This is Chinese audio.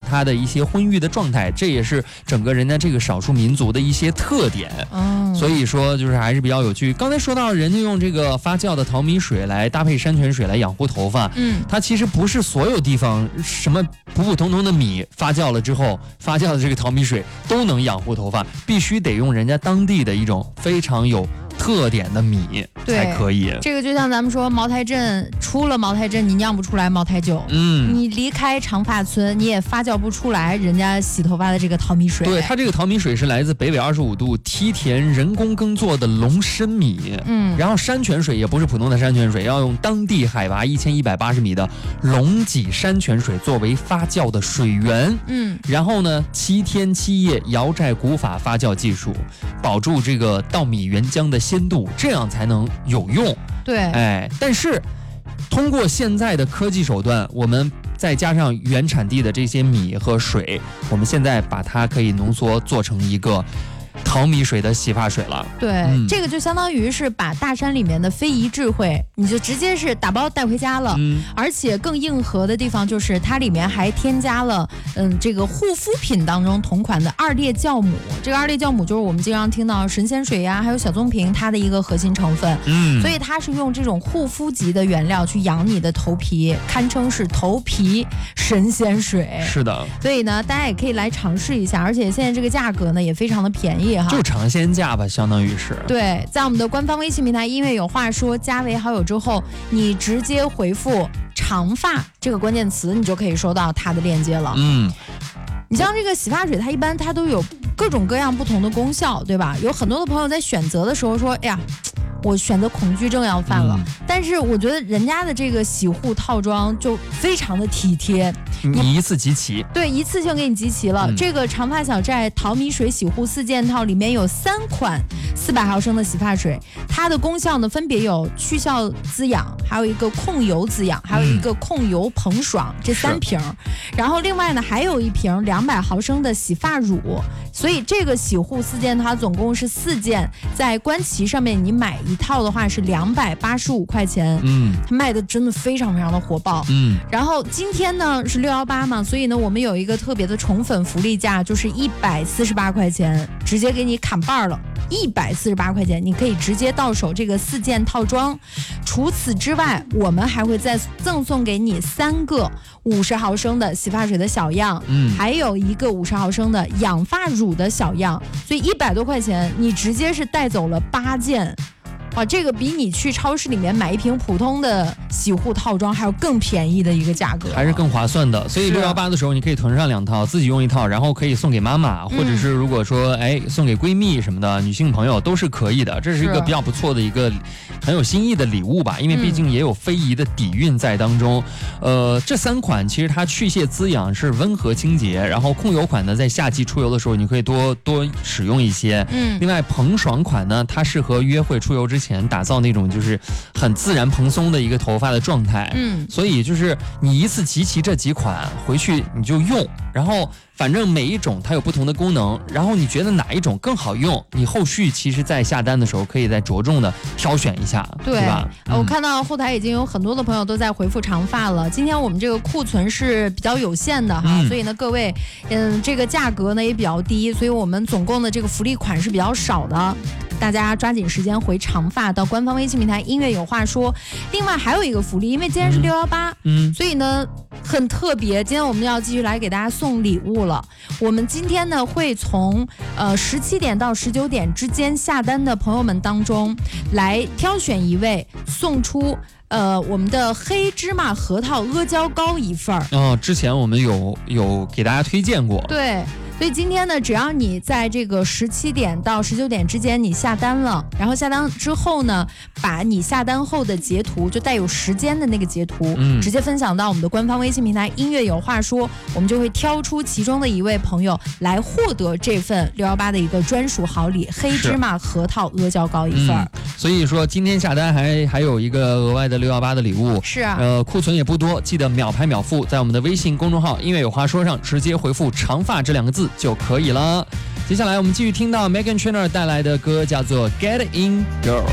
他的一些婚育的状态，这也是整个人家这个少数民族的一些特点。所以说就是还是比较有趣。刚才说到人家用这个发酵的淘米水来搭配山泉水来养护头发，它其实不是所有地方什么普普通通的米发酵了之后发酵的这个淘米水都能养护头发，必须得用人家当地的一种非常有特点的米才可以。 这个就像咱们说茅台镇，出了茅台镇你酿不出来茅台酒，你离开长发村你也发酵不出来人家洗头发的这个淘米水。 对，它这个淘米水是来自北纬25度梯田人工耕作的龙参米，然后山泉水也不是普通的山泉水，要用当地海拔1180米的龙脊山泉水作为发酵的水源，然后呢7天7夜瑶寨古法发酵技术，保住这个稻米原浆的鲜度，这样才能有用。 对， 但是通过现在的科技手段，我们再加上原产地的这些米和水，我们现在把它可以浓缩做成一个淘米水的洗发水了。 对，这个就相当于是把大山里面的非遗智慧，你就直接是打包带回家了。而且更硬核的地方就是它里面还添加了这个护肤品当中同款的2裂酵母。这个2裂酵母就是我们经常听到神仙水呀，还有小棕瓶它的一个核心成分。所以它是用这种护肤级的原料去养你的头皮，堪称是头皮神仙水。 是的， 所以呢大家也可以来尝试一下，而且现在这个价格呢也非常的便宜哈， 就尝鲜价吧，相当于是。 对，在我们的官方微信平台音乐有话说加为好友之后，你直接回复长发这个关键词，你就可以收到它的链接了。你像这个洗发水，它一般它都有各种各样不同的功效，对吧？有很多的朋友在选择的时候说，哎呀，我选择恐惧症要犯了。但是我觉得人家的这个洗护套装就非常的体贴， 你一次集齐。 对，一次性给你集齐了。这个长发小寨淘米水洗护4件套里面有3款400毫升的洗发水，它的功效呢分别有去效滋养，还有一个控油滋养，还有一个控油膨爽，这3瓶。然后另外呢还有一瓶200毫升的洗发乳，所以这个洗护4件套总共是4件，在官旗上面你买一套的话是285块钱，它卖的真的非常非常的火爆。然后今天呢是618嘛，所以呢我们有一个特别的宠粉福利价，就是148块钱，直接给你砍半了。148块钱，你可以直接到手这个4件套装。除此之外，我们还会再赠送给你3个50毫升的洗发水的小样，还有一个50毫升的养发乳的小样，所以100多块钱，你直接是带走了8件。哇，这个比你去超市里面买一瓶普通的洗护套装还有更便宜的一个价格， 还是更划算的。所以618的时候你可以囤上2套，自己用1套，然后可以送给妈妈，或者是如果说送给闺蜜什么的女性朋友都是可以的。这是一个比较不错的一个很有新意的礼物吧，因为毕竟也有非遗的底蕴在当中。这3款其实它去屑滋养，是温和清洁，然后控油款呢在夏季出油的时候你可以多使用一些。另外膨爽款呢，它适合约会出油之前打造那种就是很自然蓬松的一个头发的状态。所以就是你一次集齐这几款回去你就用，然后反正每一种它有不同的功能，然后你觉得哪一种更好用，你后续其实在下单的时候可以再着重的挑选一下，对吧？ 我看到后台已经有很多的朋友都在回复长发了。今天我们这个库存是比较有限的哈，所以呢各位这个价格呢也比较低，所以我们总共的这个福利款是比较少的。大家抓紧时间回长发到官方微信平台音乐有话说。另外还有一个福利，因为今天是618，所以呢很特别，今天我们要继续来给大家送礼物了。我们今天呢会从17点到19点之间下单的朋友们当中来挑选一位，送出我们的黑芝麻核桃阿胶糕1份。 之前我们有给大家推荐过。 对，所以今天呢，只要你在这个17点到19点之间你下单了，然后下单之后呢，把你下单后的截图，就带有时间的那个截图，直接分享到我们的官方微信平台音乐有话说，我们就会挑出其中的一位朋友来获得这份618的一个专属好礼，黑芝麻核桃阿胶糕1份。 所以说今天下单还有一个额外的618的礼物。 是啊， 库存也不多，记得秒拍秒付，在我们的微信公众号音乐有话说上直接回复长发这2个字就可以了。接下来我们继续听到 Meghan Trainor 带来的歌，叫做 Get In Girl。